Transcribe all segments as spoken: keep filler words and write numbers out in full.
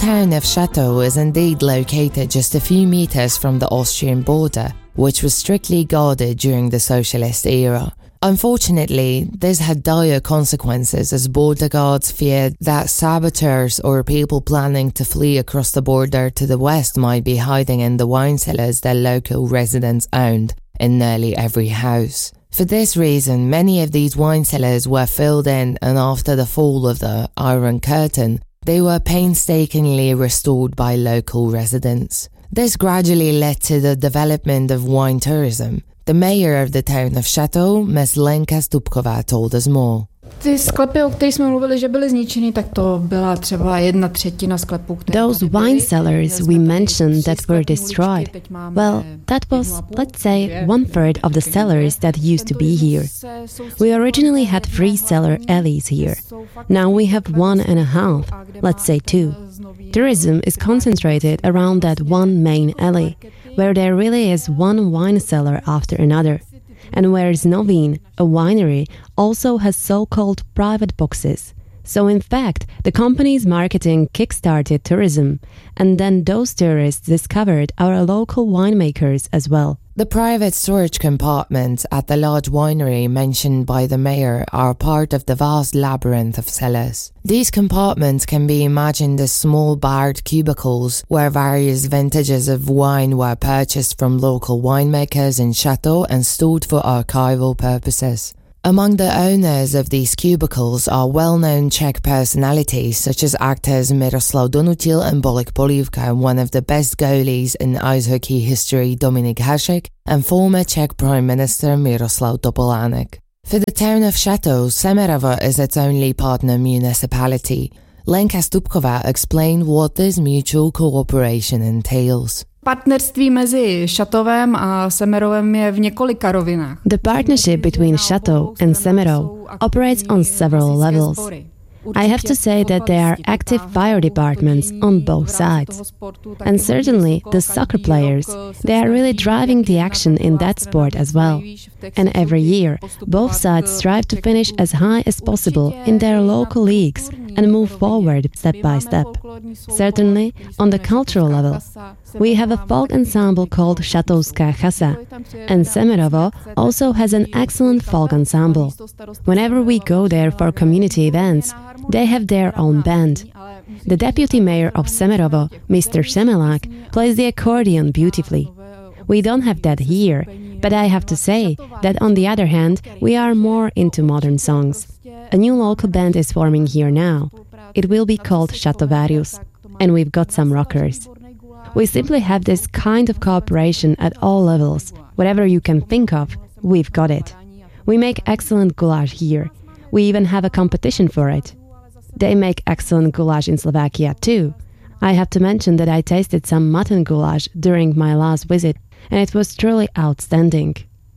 town of Château is indeed located just a few meters from the Austrian border, which was strictly guarded during the socialist era. Unfortunately, this had dire consequences as border guards feared that saboteurs or people planning to flee across the border to the west might be hiding in the wine cellars that local residents owned in nearly every house. For this reason, many of these wine cellars were filled in, and after the fall of the Iron Curtain, they were painstakingly restored by local residents. This gradually led to the development of wine tourism. The mayor of the town of Château, Miss Lenka Stupková, told us more. Ty sklepy, o kterých jsme mluvili, že byly zničeny, tak to byla třeba jedna třetina sklepů, které Those wine cellars we mentioned that were destroyed, well, that was, let's say, one third of the cellars that used to be here. We originally had three cellar alleys here. Now we have one and a half, let's say two. Tourism is concentrated around that one main alley, where there really is one wine cellar after another. And whereas Novin, a winery, also has so-called private boxes. So in fact, the company's marketing kick-started tourism, and then those tourists discovered our local winemakers as well. The private storage compartments at the large winery mentioned by the mayor are part of the vast labyrinth of cellars. These compartments can be imagined as small barred cubicles where various vintages of wine were purchased from local winemakers in Château and stored for archival purposes. Among the owners of these cubicles are well-known Czech personalities such as actors Miroslav Donutil and Bolek Polívka, one of the best goalies in ice hockey history Dominik Hasek, and former Czech Prime Minister Miroslav Topolánek. For the town of Château, Semerovo is its only partner municipality. Lenka Stupková explained what this mutual cooperation entails. Partnerství mezi Châteauem a Semerovem je v několika rovinách. The partnership between Château and Semerov operates on several levels. I have to say that there are active fire departments on both sides. And certainly the soccer players, they are really driving the action in that sport as well. And every year, both sides strive to finish as high as possible in their local leagues and move forward step by step. Certainly, on the cultural level, we have a folk ensemble called Chatouská chasa, and Semerovo also has an excellent folk ensemble. Whenever we go there for community events, they have their own band. The deputy mayor of Semerovo, Mister Semelák, plays the accordion beautifully. We don't have that here, but I have to say that on the other hand, we are more into modern songs. A new local band is forming here now. It will be called Chatovarius, and we've got some rockers. We simply have this kind of cooperation at all levels. Whatever you can think of, we've got it. We make excellent goulash here. We even have a competition for it. They make excellent goulash in Slovakia too. I have to mention that I tasted some mutton goulash during my last visit, and it was truly outstanding.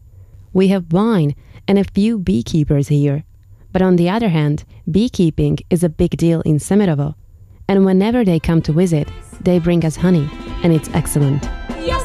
We have wine and a few beekeepers here. But on the other hand, beekeeping is a big deal in Semerovo. And whenever they come to visit, they bring us honey, and it's excellent.